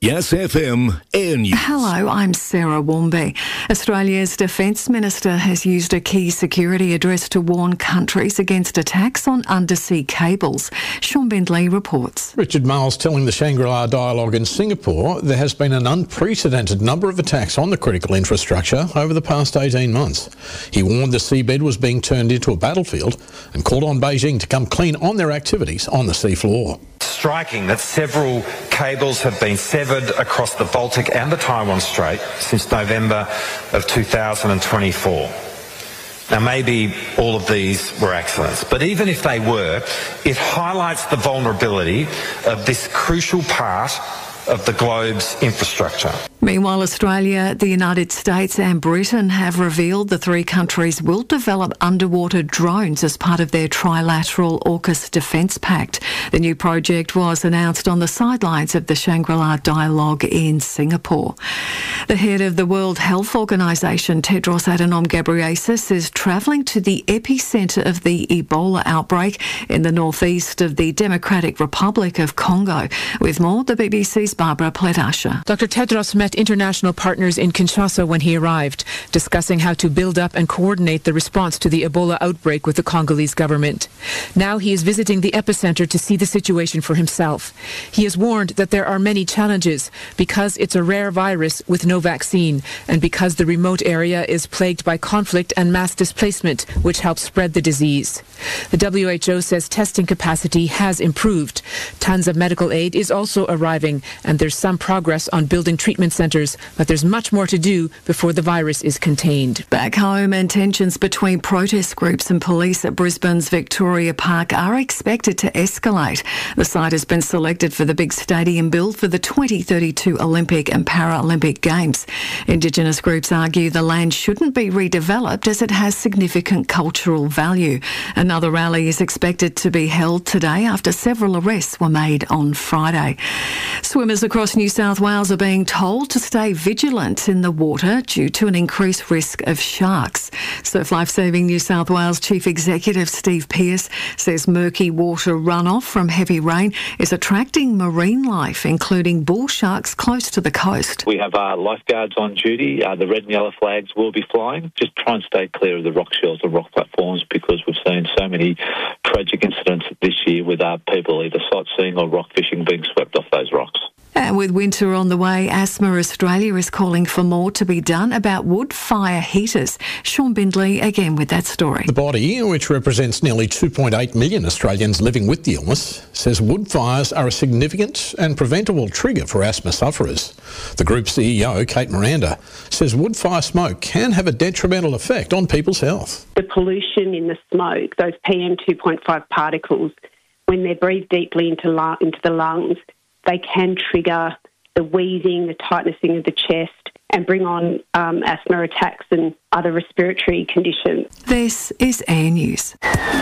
Yes FM Air News. Hello, I'm Sarah Warmby. Australia's Defence Minister has used a key security address to warn countries against attacks on undersea cables. Sean Bindley reports. Richard Marles telling the Shangri-La Dialogue in Singapore there has been an unprecedented number of attacks on the critical infrastructure over the past 18 months. He warned the seabed was being turned into a battlefield and called on Beijing to come clean on their activities on the seafloor. Striking that several cables have been severed across the Baltic and the Taiwan Strait since November of 2024. Now, maybe all of these were accidents, but even if they were, it highlights the vulnerability of this crucial part of the globe's infrastructure. Meanwhile, Australia, the United States and Britain have revealed the three countries will develop underwater drones as part of their trilateral AUKUS Defence Pact. The new project was announced on the sidelines of the Shangri-La Dialogue in Singapore. The head of the World Health Organization, Tedros Adhanom Ghebreyesus, is travelling to the epicentre of the Ebola outbreak in the northeast of the Democratic Republic of Congo. With more, the BBC's Barbara Pledasher. Dr. Tedros met international partners in Kinshasa when he arrived, discussing how to build up and coordinate the response to the Ebola outbreak with the Congolese government. Now he is visiting the epicenter to see the situation for himself. He has warned that there are many challenges because it's a rare virus with no vaccine and because the remote area is plagued by conflict and mass displacement, which helps spread the disease. The WHO says testing capacity has improved. Tons of medical aid is also arriving, and there's some progress on building treatment centres, but there's much more to do before the virus is contained. Back home, and tensions between protest groups and police at Brisbane's Victoria Park are expected to escalate. The site has been selected for the big stadium build for the 2032 Olympic and Paralympic Games. Indigenous groups argue the land shouldn't be redeveloped as it has significant cultural value. Another rally is expected to be held today after several arrests were made on Friday. Swimmers across New South Wales are being told to stay vigilant in the water due to an increased risk of sharks. Surf Lifesaving New South Wales Chief Executive Steve Pearce says murky water runoff from heavy rain is attracting marine life, including bull sharks close to the coast. We have lifeguards on duty. The red and yellow flags will be flying. Just try and stay clear of the rock shells and rock platforms because we've seen so many tragic incidents this year with people either sightseeing or rock fishing being swept off those rocks. And with winter on the way, Asthma Australia is calling for more to be done about wood fire heaters. Sean Bindley again with that story. The body, which represents nearly 2.8 million Australians living with the illness, says wood fires are a significant and preventable trigger for asthma sufferers. The group's CEO, Kate Miranda, says wood fire smoke can have a detrimental effect on people's health. The pollution in the smoke, those PM 2.5 particles, when they're breathed deeply into the lungs, they can trigger the wheezing, the tightening of the chest, and bring on asthma attacks and other respiratory conditions. This is Air News.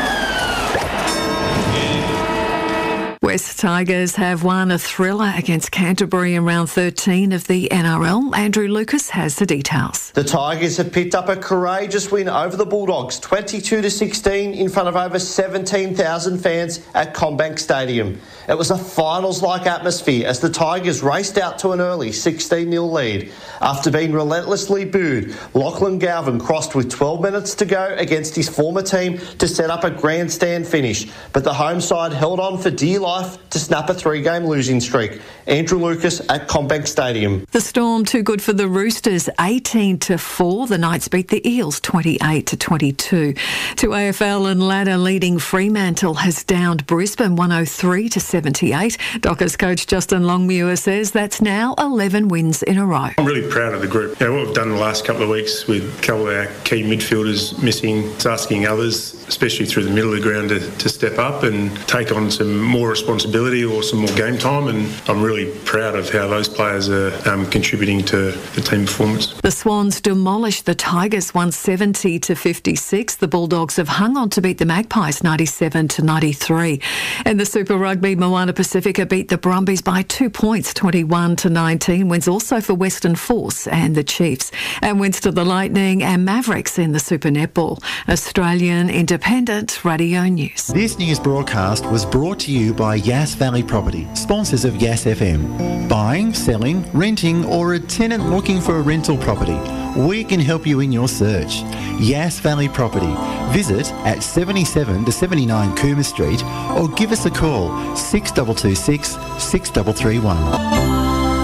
West Tigers have won a thriller against Canterbury in round 13 of the NRL. Andrew Lucas has the details. The Tigers have picked up a courageous win over the Bulldogs, 22-16 in front of over 17,000 fans at CommBank Stadium. It was a finals-like atmosphere as the Tigers raced out to an early 16-0 lead. After being relentlessly booed, Lachlan Galvin crossed with 12 minutes to go against his former team to set up a grandstand finish, but the home side held on for dear life to snap a 3-game losing streak. Andrew Lucas at CommBank Stadium. The Storm too good for the Roosters, 18-4. The Knights beat the Eels 28-22. To AFL and ladder leading Fremantle has downed Brisbane 103-78. Dockers coach Justin Longmuir says that's now 11 wins in a row. I'm really proud of the group. What we've done in the last couple of weeks with a couple of our key midfielders missing, it's asking others, especially through the middle of the ground, to step up and take on some more responsibility or some more game time, and I'm really proud of how those players are contributing to the team performance. The Swans demolished the Tigers 170-56. The Bulldogs have hung on to beat the Magpies 97-93. And the Super Rugby, Moana Pacifica beat the Brumbies by 2 points, 21-19. Wins also for Western Force and the Chiefs. And wins to the Lightning and Mavericks in the Super Netball. Australian independent Independent Radio News. This news broadcast was brought to you by Yass Valley Property, sponsors of Yass FM. Buying, selling, renting, or a tenant looking for a rental property, we can help you in your search. Yass Valley Property. Visit at 77 to 79 Cooma Street or give us a call 6226 6331.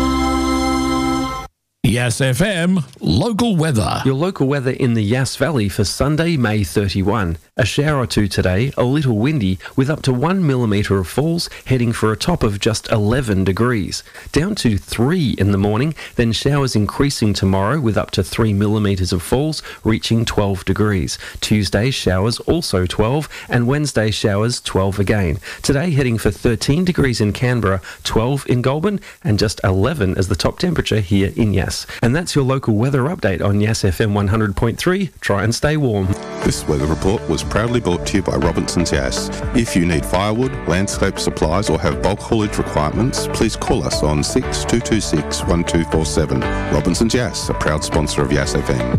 Yass FM local weather. Your local weather in the Yass Valley for Sunday, May 31. A shower or two today, a little windy, with up to 1 millimetre of falls, heading for a top of just 11 degrees. Down to 3 in the morning, then showers increasing tomorrow with up to 3 millimetres of falls, reaching 12 degrees. Tuesday showers also 12, and Wednesday showers 12 again. Today heading for 13 degrees in Canberra, 12 in Goulburn, and just 11 as the top temperature here in Yass. And that's your local weather update on Yass FM 100.3. Try and stay warm. This weather report was proudly brought to you by Robinson's Yass. If you need firewood, landscape supplies or have bulk haulage requirements, please call us on 6226 1247. Robinson's Yass, a proud sponsor of Yass FM.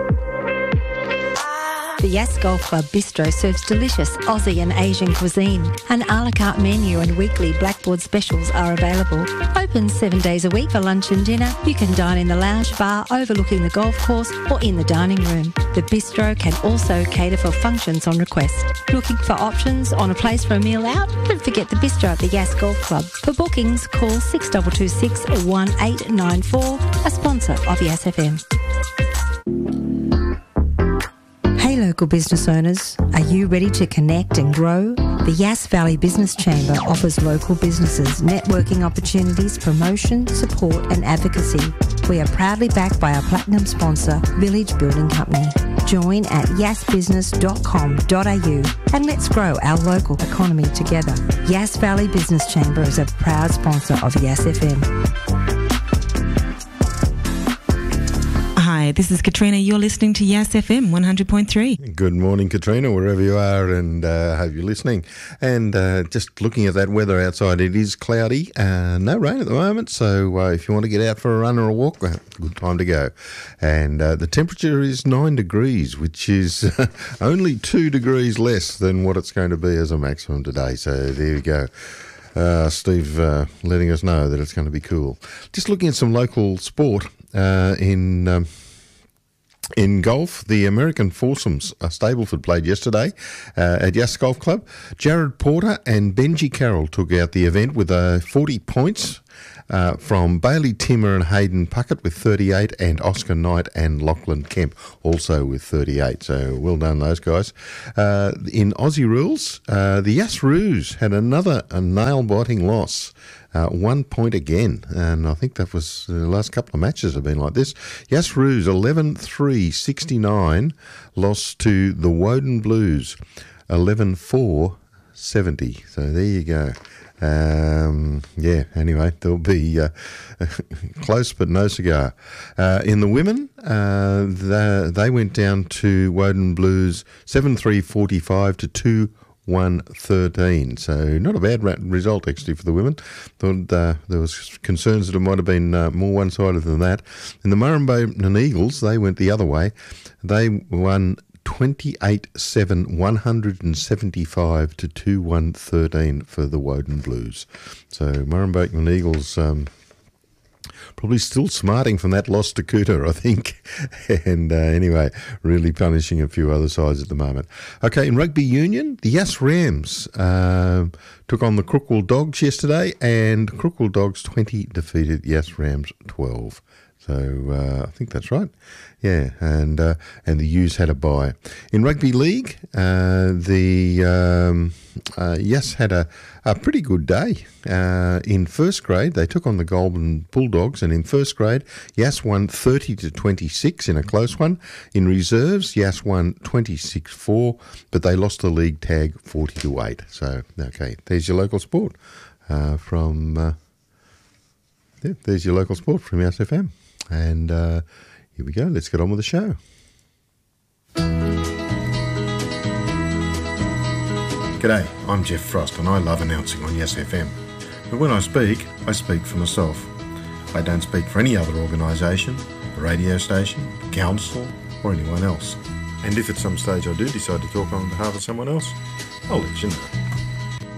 The Yass Golf Club Bistro serves delicious Aussie and Asian cuisine. An a la carte menu and weekly blackboard specials are available. Open 7 days a week for lunch and dinner. You can dine in the lounge bar overlooking the golf course or in the dining room. The bistro can also cater for functions on request. Looking for options on a place for a meal out? Don't forget the bistro at the Yass Golf Club. For bookings, call 6226 1894, a sponsor of Yass FM. Hey local business owners, are you ready to connect and grow? The Yass Valley Business Chamber offers local businesses networking opportunities, promotion, support and advocacy. We are proudly backed by our platinum sponsor, Village Building Company. Join at yassbusiness.com.au and let's grow our local economy together. Yass Valley Business Chamber is a proud sponsor of Yass FM. Hi, this is Katrina. You're listening to Yass FM 100.3. Good morning, Katrina, wherever you are, and hope you're listening. And just looking at that weather outside, it is cloudy, no rain at the moment, so if you want to get out for a run or a walk, good time to go. And the temperature is 9 degrees, which is only 2 degrees less than what it's going to be as a maximum today. So there you go. Steve letting us know that it's going to be cool. Just looking at some local sport in golf, the American foursomes, Stableford played yesterday at Yass Golf Club. Jared Porter and Benji Carroll took out the event with 40 points from Bailey Timmer and Hayden Puckett with 38, and Oscar Knight and Lachlan Kemp also with 38. So well done, those guys. In Aussie rules, the Yass Roos had another nail-biting loss. 1 point again, and I think that was the last couple of matches have been like this. Yass Roos 11-3-69 lost to the Woden Blues 11-4-70. So there you go. Anyway, there'll be close but no cigar. In the women, they went down to Woden Blues 7-3-45 to 2-1-13. So not a bad result actually for the women. Thought there was concerns that it might have been more one-sided than that. In the Murrumbidgee Eagles, they went the other way. They won 28-7, 175 to 2-1-13 for the Woden Blues. So Murrumbidgee Eagles probably still smarting from that loss to Cooter, I think. And anyway, really punishing a few other sides at the moment. Okay, in rugby union, the Yass Rams took on the Crookwell Dogs yesterday, and Crookwell Dogs 20 defeated Yass Rams 12. So I think that's right. Yeah, and the U's had a bye. In rugby league, the Yass had a pretty good day. In first grade, they took on the Goulburn Bulldogs, and in first grade, Yass won 30-26 in a close one. In reserves, Yass won 26-4, but they lost the league tag 40-8. So, okay, there's your local sport there's your local sport from Yass FM. And here we go. Let's get on with the show. G'day, I'm Jeff Frost and I love announcing on Yass FM. But when I speak for myself. I don't speak for any other organisation, the radio station, council or anyone else. And if at some stage I do decide to talk on behalf of someone else, I'll let you know.